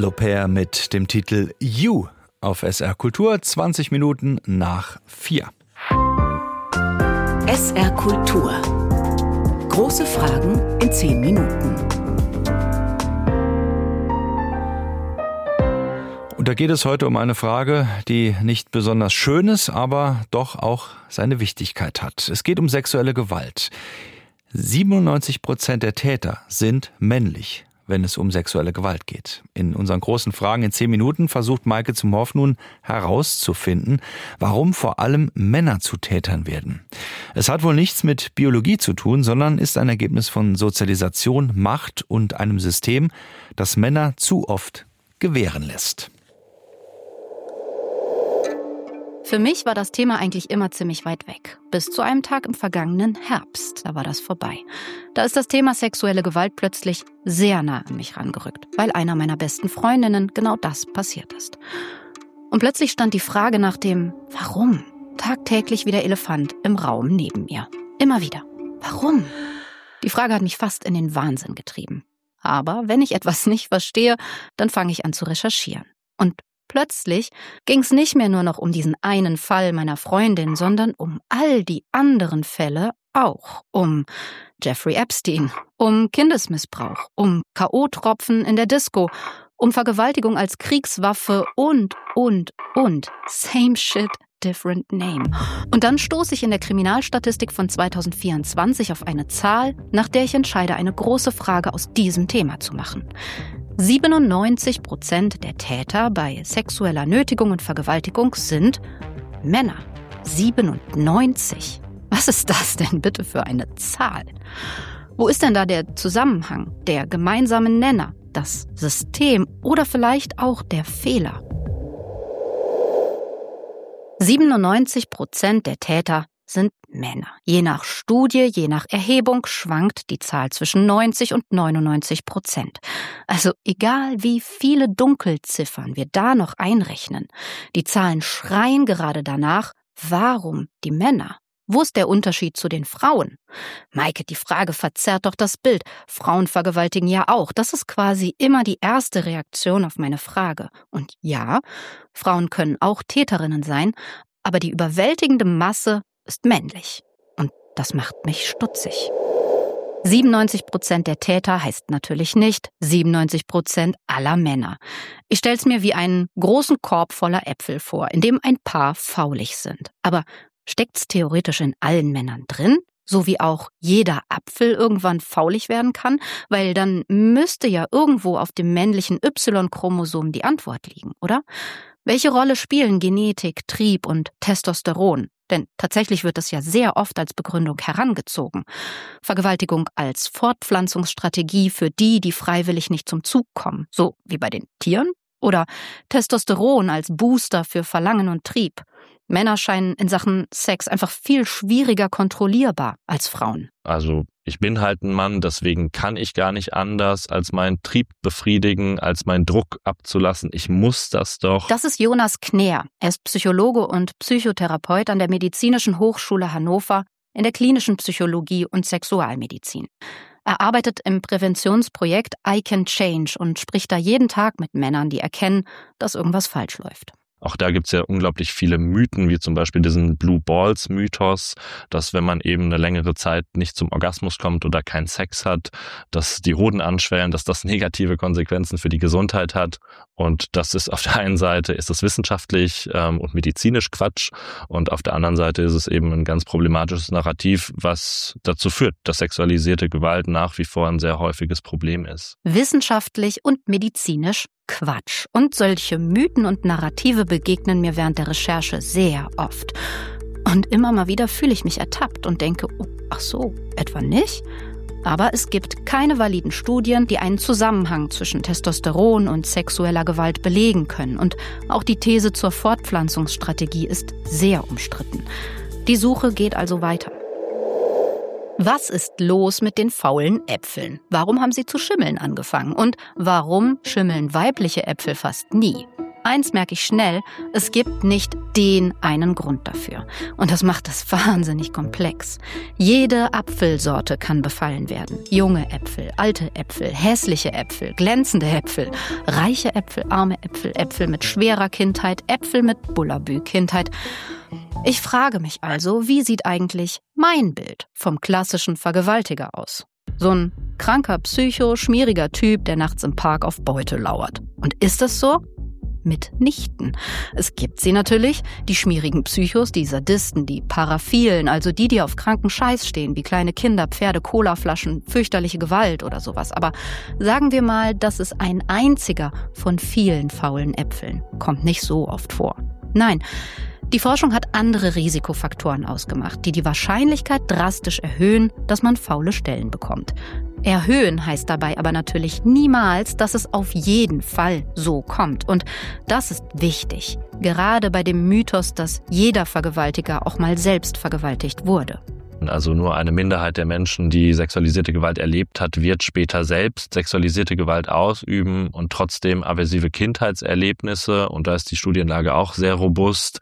L'Au-pair mit dem Titel You auf SR Kultur, 20 Minuten nach 4. SR Kultur. Große Fragen in 10 Minuten. Und da geht es heute um eine Frage, die nicht besonders schön ist, aber doch auch seine Wichtigkeit hat. Es geht um sexuelle Gewalt. 97% der Täter sind männlich, wenn es um sexuelle Gewalt geht. In unseren großen Fragen in 10 Minuten versucht Maike Zumhoff nun herauszufinden, warum vor allem Männer zu Tätern werden. Es hat wohl nichts mit Biologie zu tun, sondern ist ein Ergebnis von Sozialisation, Macht und einem System, das Männer zu oft gewähren lässt. Für mich war das Thema eigentlich immer ziemlich weit weg. Bis zu einem Tag im vergangenen Herbst, da war das vorbei. Da ist das Thema sexuelle Gewalt plötzlich sehr nah an mich rangerückt, weil einer meiner besten Freundinnen genau das passiert ist. Und plötzlich stand die Frage nach dem Warum tagtäglich wie der Elefant im Raum neben mir. Immer wieder. Warum? Die Frage hat mich fast in den Wahnsinn getrieben. Aber wenn ich etwas nicht verstehe, dann fange ich an zu recherchieren. Und plötzlich ging es nicht mehr nur noch um diesen einen Fall meiner Freundin, sondern um all die anderen Fälle auch. Um Jeffrey Epstein, um Kindesmissbrauch, um K.O.-Tropfen in der Disco, um Vergewaltigung als Kriegswaffe und. Same shit, different name. Und dann stoße ich in der Kriminalstatistik von 2024 auf eine Zahl, nach der ich entscheide, eine große Frage aus diesem Thema zu machen. 97% der Täter bei sexueller Nötigung und Vergewaltigung sind Männer. 97. Was ist das denn bitte für eine Zahl? Wo ist denn da der Zusammenhang, der gemeinsame Nenner, das System oder vielleicht auch der Fehler? 97% der Täter sind Männer. Je nach Studie, je nach Erhebung schwankt die Zahl zwischen 90 und 99%. Also egal wie viele Dunkelziffern wir da noch einrechnen, die Zahlen schreien gerade danach, warum die Männer? Wo ist der Unterschied zu den Frauen? Maike, die Frage verzerrt doch das Bild. Frauen vergewaltigen ja auch. Das ist quasi immer die erste Reaktion auf meine Frage. Und ja, Frauen können auch Täterinnen sein, aber die überwältigende Masse ist männlich. Und das macht mich stutzig. 97% der Täter heißt natürlich nicht 97% aller Männer. Ich stell's mir wie einen großen Korb voller Äpfel vor, in dem ein paar faulig sind. Aber steckt's theoretisch in allen Männern drin? So wie auch jeder Apfel irgendwann faulig werden kann? Weil dann müsste ja irgendwo auf dem männlichen Y-Chromosom die Antwort liegen, oder? Welche Rolle spielen Genetik, Trieb und Testosteron? Denn tatsächlich wird es ja sehr oft als Begründung herangezogen. Vergewaltigung als Fortpflanzungsstrategie für die, die freiwillig nicht zum Zug kommen, so wie bei den Tieren. Oder Testosteron als Booster für Verlangen und Trieb. Männer scheinen in Sachen Sex einfach viel schwieriger kontrollierbar als Frauen. Also ich bin halt ein Mann, deswegen kann ich gar nicht anders, als meinen Trieb befriedigen, als meinen Druck abzulassen. Ich muss das doch. Das ist Jonas Knär. Er ist Psychologe und Psychotherapeut an der Medizinischen Hochschule Hannover in der klinischen Psychologie und Sexualmedizin. Er arbeitet im Präventionsprojekt I Can Change und spricht da jeden Tag mit Männern, die erkennen, dass irgendwas falsch läuft. Auch da gibt's ja unglaublich viele Mythen, wie zum Beispiel diesen Blue Balls Mythos, dass wenn man eben eine längere Zeit nicht zum Orgasmus kommt oder keinen Sex hat, dass die Hoden anschwellen, dass das negative Konsequenzen für die Gesundheit hat. Und das ist auf der einen Seite ist das wissenschaftlich und medizinisch Quatsch und auf der anderen Seite ist es eben ein ganz problematisches Narrativ, was dazu führt, dass sexualisierte Gewalt nach wie vor ein sehr häufiges Problem ist. Wissenschaftlich und medizinisch Quatsch. Und solche Mythen und Narrative begegnen mir während der Recherche sehr oft. Und immer mal wieder fühle ich mich ertappt und denke, oh, ach so, etwa nicht? Aber es gibt keine validen Studien, die einen Zusammenhang zwischen Testosteron und sexueller Gewalt belegen können. Und auch die These zur Fortpflanzungsstrategie ist sehr umstritten. Die Suche geht also weiter. Was ist los mit den faulen Äpfeln? Warum haben sie zu schimmeln angefangen? Und warum schimmeln weibliche Äpfel fast nie? Eins merke ich schnell, es gibt nicht den einen Grund dafür. Und das macht es wahnsinnig komplex. Jede Apfelsorte kann befallen werden. Junge Äpfel, alte Äpfel, hässliche Äpfel, glänzende Äpfel, reiche Äpfel, arme Äpfel, Äpfel mit schwerer Kindheit, Äpfel mit Bullabü-Kindheit. Ich frage mich also, wie sieht eigentlich mein Bild vom klassischen Vergewaltiger aus? So ein kranker Psycho, schmieriger Typ, der nachts im Park auf Beute lauert. Und ist es so? Mitnichten. Es gibt sie natürlich, die schmierigen Psychos, die Sadisten, die Paraphilen, also die auf kranken Scheiß stehen, wie kleine Kinder, Pferde, Colaflaschen, fürchterliche Gewalt oder sowas. Aber sagen wir mal, das ist ein einziger von vielen faulen Äpfeln. Kommt nicht so oft vor. Nein, die Forschung hat andere Risikofaktoren ausgemacht, die Wahrscheinlichkeit drastisch erhöhen, dass man faule Stellen bekommt. Erhöhen heißt dabei aber natürlich niemals, dass es auf jeden Fall so kommt. Und das ist wichtig, gerade bei dem Mythos, dass jeder Vergewaltiger auch mal selbst vergewaltigt wurde. Also nur eine Minderheit der Menschen, die sexualisierte Gewalt erlebt hat, wird später selbst sexualisierte Gewalt ausüben und trotzdem aversive Kindheitserlebnisse, und da ist die Studienlage auch sehr robust,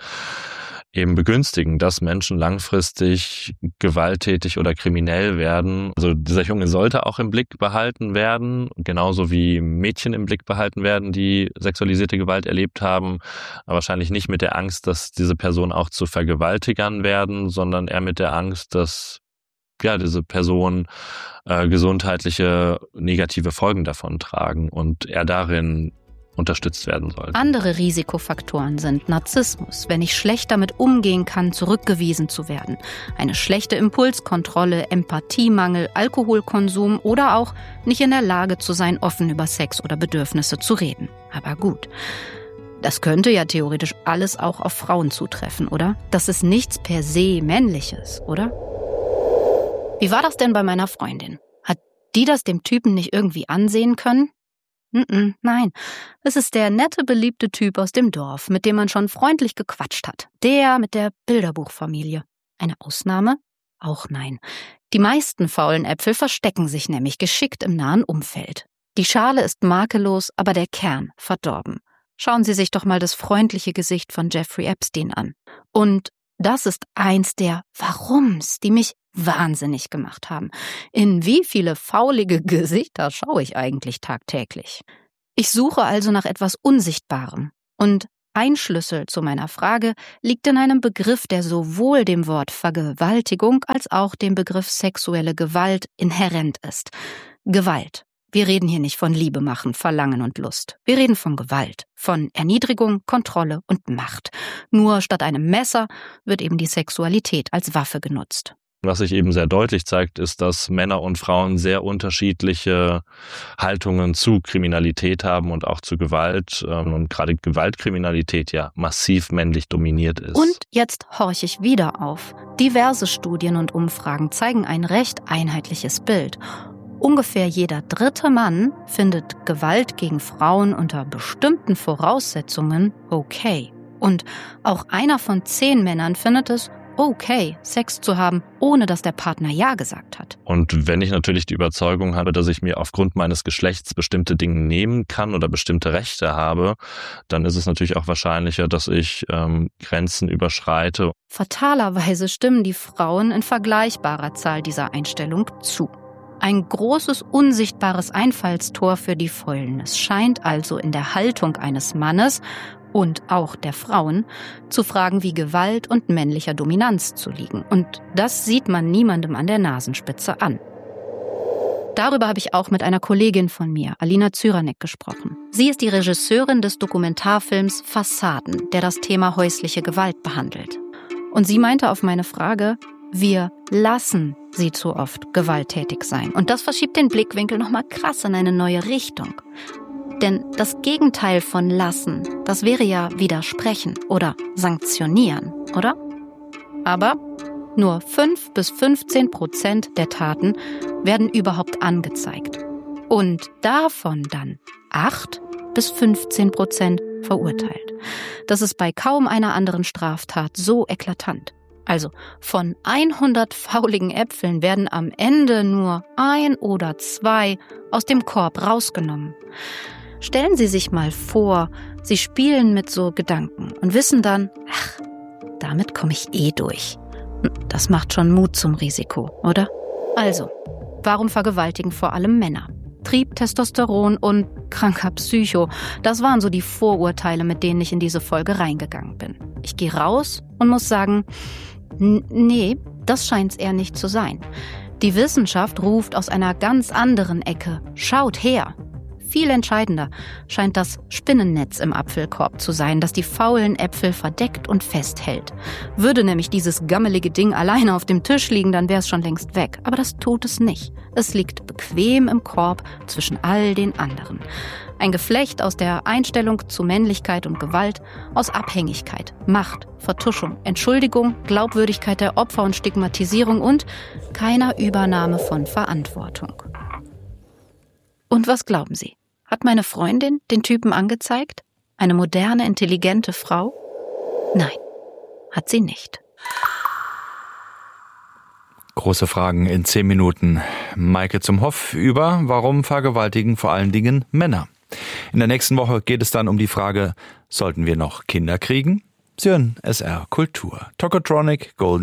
eben begünstigen, dass Menschen langfristig gewalttätig oder kriminell werden. Also dieser Junge sollte auch im Blick behalten werden, genauso wie Mädchen im Blick behalten werden, die sexualisierte Gewalt erlebt haben. Aber wahrscheinlich nicht mit der Angst, dass diese Personen auch zu Vergewaltigern werden, sondern eher mit der Angst, dass diese Personen gesundheitliche negative Folgen davon tragen und er darin unterstützt werden sollte. Andere Risikofaktoren sind Narzissmus, wenn ich schlecht damit umgehen kann, zurückgewiesen zu werden, eine schlechte Impulskontrolle, Empathiemangel, Alkoholkonsum oder auch nicht in der Lage zu sein, offen über Sex oder Bedürfnisse zu reden. Aber gut, das könnte ja theoretisch alles auch auf Frauen zutreffen, oder? Das ist nichts per se Männliches, oder? Wie war das denn bei meiner Freundin? Hat die das dem Typen nicht irgendwie ansehen können? Nein, es ist der nette, beliebte Typ aus dem Dorf, mit dem man schon freundlich gequatscht hat. Der mit der Bilderbuchfamilie. Eine Ausnahme? Auch nein. Die meisten faulen Äpfel verstecken sich nämlich geschickt im nahen Umfeld. Die Schale ist makellos, aber der Kern verdorben. Schauen Sie sich doch mal das freundliche Gesicht von Jeffrey Epstein an. Und das ist eins der Warums, die mich wahnsinnig gemacht haben. In wie viele faulige Gesichter schaue ich eigentlich tagtäglich? Ich suche also nach etwas Unsichtbarem. Und ein Schlüssel zu meiner Frage liegt in einem Begriff, der sowohl dem Wort Vergewaltigung als auch dem Begriff sexuelle Gewalt inhärent ist. Gewalt. Wir reden hier nicht von Liebe machen, Verlangen und Lust. Wir reden von Gewalt, von Erniedrigung, Kontrolle und Macht. Nur statt einem Messer wird eben die Sexualität als Waffe genutzt. Was sich eben sehr deutlich zeigt, ist, dass Männer und Frauen sehr unterschiedliche Haltungen zu Kriminalität haben und auch zu Gewalt. Und gerade Gewaltkriminalität ja massiv männlich dominiert ist. Und jetzt horche ich wieder auf. Diverse Studien und Umfragen zeigen ein recht einheitliches Bild. Ungefähr jeder dritte Mann findet Gewalt gegen Frauen unter bestimmten Voraussetzungen okay. Und auch einer von 10 Männern findet es okay, Sex zu haben, ohne dass der Partner Ja gesagt hat. Und wenn ich natürlich die Überzeugung habe, dass ich mir aufgrund meines Geschlechts bestimmte Dinge nehmen kann oder bestimmte Rechte habe, dann ist es natürlich auch wahrscheinlicher, dass ich Grenzen überschreite. Fatalerweise stimmen die Frauen in vergleichbarer Zahl dieser Einstellung zu. Ein großes, unsichtbares Einfallstor für die Fäulnis scheint also in der Haltung eines Mannes und auch der Frauen zu Fragen wie Gewalt und männlicher Dominanz zu liegen. Und das sieht man niemandem an der Nasenspitze an. Darüber habe ich auch mit einer Kollegin von mir, Alina Zyranek, gesprochen. Sie ist die Regisseurin des Dokumentarfilms Fassaden, der das Thema häusliche Gewalt behandelt. Und sie meinte auf meine Frage, wir lassen sie zu oft gewalttätig sein. Und das verschiebt den Blickwinkel nochmal krass in eine neue Richtung. Denn das Gegenteil von lassen, das wäre ja widersprechen oder sanktionieren, oder? Aber nur 5-15% der Taten werden überhaupt angezeigt. Und davon dann 8-15% verurteilt. Das ist bei kaum einer anderen Straftat so eklatant. Also von 100 fauligen Äpfeln werden am Ende nur 1 oder 2 aus dem Korb rausgenommen. Stellen Sie sich mal vor, Sie spielen mit so Gedanken und wissen dann, ach, damit komme ich durch. Das macht schon Mut zum Risiko, oder? Also, warum vergewaltigen vor allem Männer? Trieb, Testosteron und kranker Psycho. Das waren so die Vorurteile, mit denen ich in diese Folge reingegangen bin. Ich gehe raus und muss sagen, nee, das scheint's eher nicht zu sein. Die Wissenschaft ruft aus einer ganz anderen Ecke. Schaut her! Viel entscheidender scheint das Spinnennetz im Apfelkorb zu sein, das die faulen Äpfel verdeckt und festhält. Würde nämlich dieses gammelige Ding alleine auf dem Tisch liegen, dann wäre es schon längst weg. Aber das tut es nicht. Es liegt bequem im Korb zwischen all den anderen. Ein Geflecht aus der Einstellung zu Männlichkeit und Gewalt, aus Abhängigkeit, Macht, Vertuschung, Entschuldigung, Glaubwürdigkeit der Opfer und Stigmatisierung und keiner Übernahme von Verantwortung. Und was glauben Sie? Hat meine Freundin den Typen angezeigt? Eine moderne, intelligente Frau? Nein, hat sie nicht. Große Fragen in 10 Minuten. Maike zum Hoff über, warum vergewaltigen vor allen Dingen Männer. In der nächsten Woche geht es dann um die Frage, sollten wir noch Kinder kriegen? Sie hören SR Kultur. Tokotronic, Golden